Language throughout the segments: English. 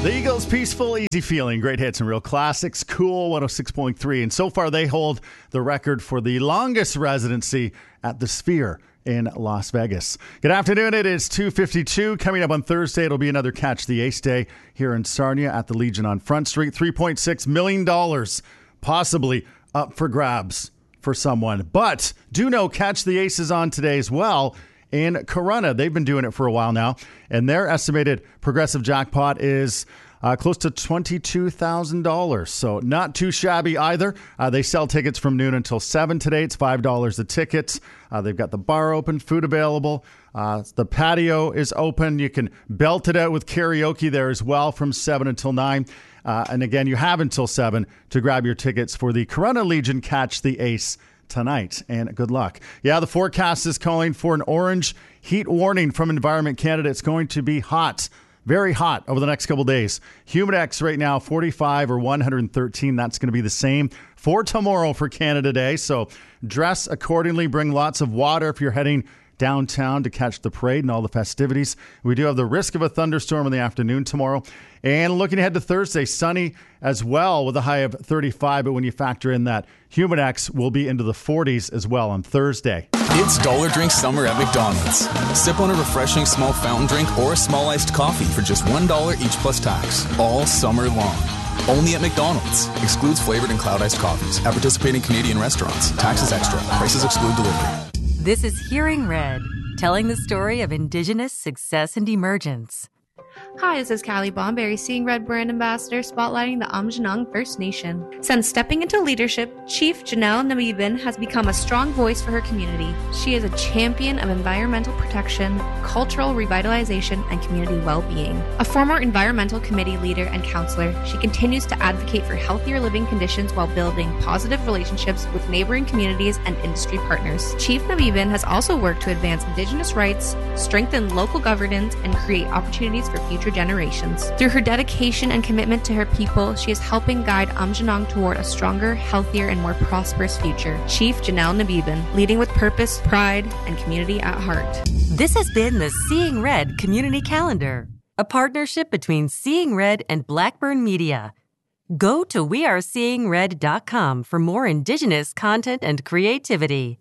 The Eagles' Peaceful, Easy Feeling. Great hits and real classics. Cool 106.3. And so far, they hold the record for the longest residency at the Sphere in Las Vegas. Good afternoon. It is 2:52. Coming up on Thursday, it'll be another Catch the Ace Day here in Sarnia at the Legion on Front Street. $3.6 million possibly up for grabs for someone. But do know Catch the Ace is on today as well in Corunna. They've been doing it for a while now, and their estimated progressive jackpot is close to $22,000. So not too shabby either. They sell tickets from noon until 7 today. It's $5 a ticket. They've got the bar open, food available. The patio is open. You can belt it out with karaoke there as well from 7 until 9. And again, you have until 7 to grab your tickets for the Corunna Legion Catch the Ace tonight, and good luck. Yeah, the forecast is calling for an orange heat warning from Environment Canada. It's going to be hot, very hot over the next couple days. Humidex right now 45 or 113. That's going to be the same for tomorrow for Canada Day. So dress accordingly. Bring lots of water if you're heading downtown to catch the parade and all the festivities. We do have the risk of a thunderstorm in the afternoon tomorrow. And looking ahead to Thursday, sunny as well with a high of 35. But when you factor in that Humidex, will be into the 40s as well on Thursday. It's Dollar Drink Summer at McDonald's. Sip on a refreshing small fountain drink or a small iced coffee for just $1 each plus tax all summer long. Only at McDonald's. Excludes flavored and cloud iced coffees at participating Canadian restaurants. Taxes extra. Prices exclude delivery. This is Hearing Red, telling the story of Indigenous success and emergence. Hi, this is Callie Bomberry, Seeing Red brand ambassador, spotlighting the Aamjiwnaang First Nation. Since stepping into leadership, Chief Janelle Namibin has become a strong voice for her community. She is a champion of environmental protection, cultural revitalization, and community well-being. A former environmental committee leader and counselor, she continues to advocate for healthier living conditions while building positive relationships with neighboring communities and industry partners. Chief Namibin has also worked to advance Indigenous rights, strengthen local governance, and create opportunities for future generations. Through her dedication and commitment to her people, she is helping guide Aamjiwnaang toward a stronger, healthier, and more prosperous future. Chief Janelle Namibin, leading with purpose, pride, and community at heart. This has been the Seeing Red Community Calendar, a partnership between Seeing Red and Blackburn Media. Go to weareseeingred.com for more Indigenous content and creativity.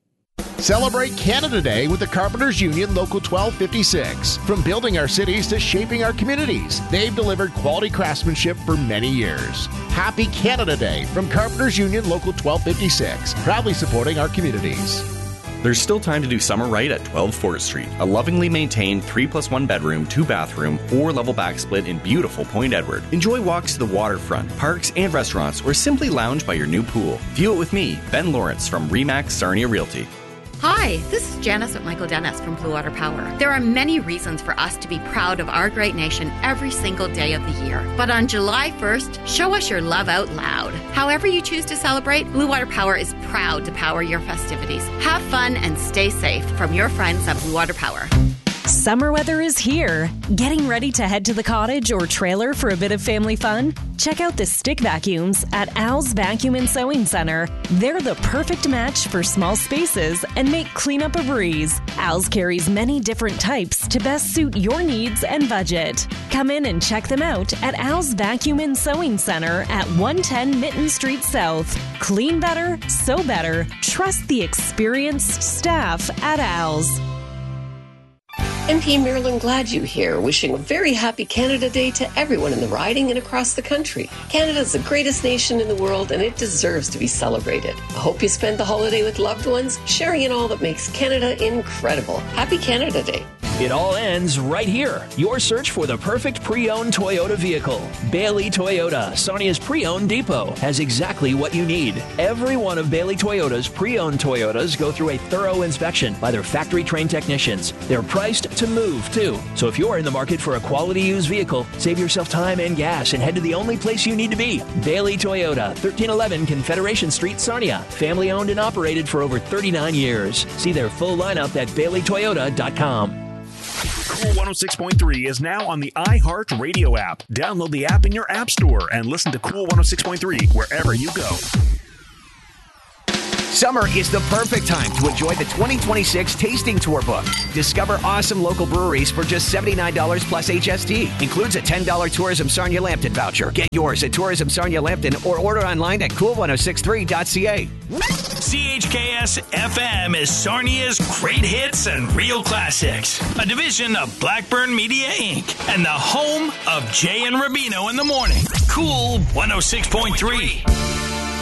Celebrate Canada Day with the Carpenters Union Local 1256. From building our cities to shaping our communities, they've delivered quality craftsmanship for many years. Happy Canada Day from Carpenters Union Local 1256, proudly supporting our communities. There's still time to do summer right at 12 Fort Street, a lovingly maintained 3+1 bedroom, 2-bathroom, 4-level backsplit in beautiful Point Edward. Enjoy walks to the waterfront, parks, and restaurants, or simply lounge by your new pool. View it with me, Ben Lawrence from RE/MAX Sarnia Realty. Hi, this is Janice at Michael Dennis from Blue Water Power. There are many reasons for us to be proud of our great nation every single day of the year. But on July 1st, show us your love out loud. However you choose to celebrate, Blue Water Power is proud to power your festivities. Have fun and stay safe from your friends at Blue Water Power. Summer weather is here. Getting ready to head to the cottage or trailer for a bit of family fun? Check out the stick vacuums at Al's Vacuum and Sewing Center. They're the perfect match for small spaces and make cleanup a breeze. Al's carries many different types to best suit your needs and budget. Come in and check them out at Al's Vacuum and Sewing Center at 110 Mitten Street South. Clean better, sew better. Trust the experienced staff at Al's. MP Marilyn Gladue here, wishing a very happy Canada Day to everyone in the riding and across the country. Canada is the greatest nation in the world, and it deserves to be celebrated. I hope you spend the holiday with loved ones, sharing in all that makes Canada incredible. Happy Canada Day. It all ends right here. Your search for the perfect pre-owned Toyota vehicle. Bailey Toyota, Sarnia's pre-owned depot, has exactly what you need. Every one of Bailey Toyota's pre-owned Toyotas go through a thorough inspection by their factory-trained technicians. They're priced to move, too. So if you're in the market for a quality used vehicle, save yourself time and gas and head to the only place you need to be. Bailey Toyota, 1311 Confederation Street, Sarnia. Family-owned and operated for over 39 years. See their full lineup at baileytoyota.com. Cool 106.3 is now on the iHeart Radio app. Download the app in your app store and listen to Cool 106.3 wherever you go. Summer is the perfect time to enjoy the 2026 Tasting Tour book. Discover awesome local breweries for just $79 plus HST. Includes a $10 Tourism Sarnia Lambton voucher. Get yours at Tourism Sarnia Lambton or order online at cool1063.ca. CHKS FM is Sarnia's Great Hits and Real Classics, a division of Blackburn Media Inc. and the home of Jay and Rubino in the morning. Cool 106.3.